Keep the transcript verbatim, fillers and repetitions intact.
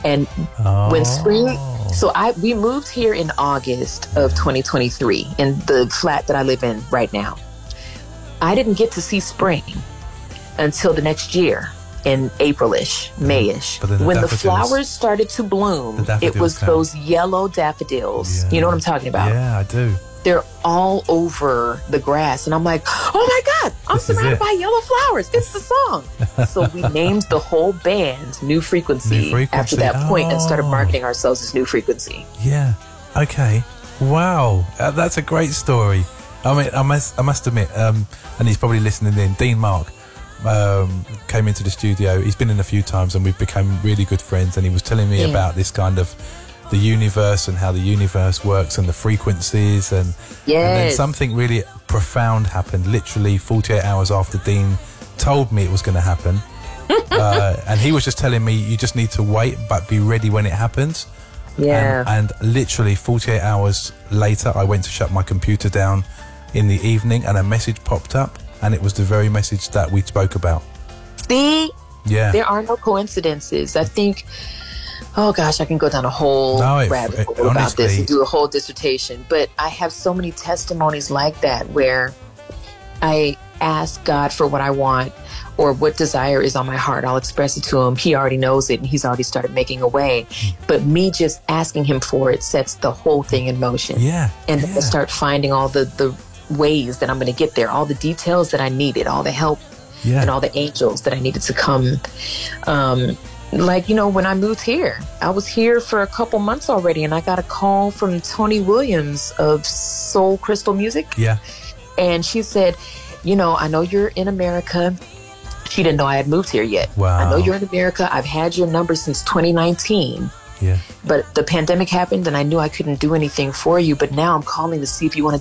And Oh. when spring, so I we moved here in August of twenty twenty-three in the flat that I live in right now. I didn't get to see spring until the next year in April-ish, May-ish. But then the when the daffodils- flowers started to bloom, The daffodils it was come. those yellow daffodils. Yeah. You know what I'm talking about? Yeah, I do. They're all over the grass. And I'm like, oh my God, I'm This is surrounded it. by yellow flowers. It's the song. So we named the whole band New Frequency, New Frequency. after that point and started Oh. marketing ourselves as New Frequency. Yeah. Okay. Wow. Uh, that's a great story. I mean, I must, I must admit, um, and he's probably listening in, Dean Mark um, came into the studio. He's been in a few times and we've become really good friends. And he was telling me Yeah. about this kind of the universe and how the universe works and the frequencies. And, Yes. and then something really profound happened literally forty-eight hours after Dean told me it was going to happen. uh, and he was just telling me, you just need to wait, but be ready when it happens. Yeah. And, and literally forty-eight hours later, I went to shut my computer down in the evening and a message popped up and it was the very message that we spoke about. See, Yeah. there are no coincidences. I think, oh gosh, I can go down a whole No, it- rabbit it- hole about this honestly- and do a whole dissertation. But I have so many testimonies like that where I ask God for what I want or what desire is on my heart. I'll express it to him. He already knows it and he's already started making a way. But me just asking him for it sets the whole thing in motion. Yeah. And then yeah. I start finding all the, the ways that I'm going to get there, all the details that I needed, all the help Yeah. and all the angels that I needed to come. Um, like, you know, when I moved here, I was here for a couple months already and I got a call from Tony Williams of Soul Crystal Music. Yeah. And she said, you know, I know you're in America. She didn't know I had moved here yet. Wow. I know you're in America. I've had your number since twenty nineteen. Yeah. But the pandemic happened and I knew I couldn't do anything for you. But now I'm calling to see if you want to